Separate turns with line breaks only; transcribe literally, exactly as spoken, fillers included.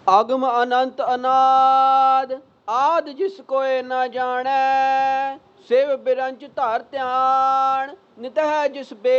आगम अनंत अनाद आद जिस कोय न जाने। शिव बिरंच धर ध्यान नित है जिस बे